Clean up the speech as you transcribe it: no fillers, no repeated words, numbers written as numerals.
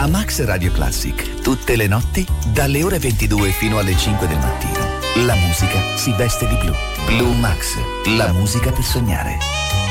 A Max Radio Classic, tutte le notti, dalle ore 22 fino alle 5 del mattino, la musica si veste di blu. Blue Max, la musica per sognare.